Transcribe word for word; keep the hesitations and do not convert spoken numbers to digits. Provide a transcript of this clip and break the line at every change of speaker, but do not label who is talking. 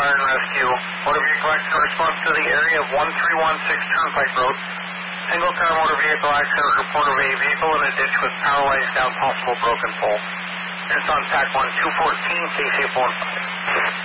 Fire and Rescue. Motor vehicle accident response to the area of one three one six Turnpike Road. Single car motor vehicle accident report of a vehicle in a ditch with power lines down, possible broken pole. It's on P A C one two fourteen, K C F one five.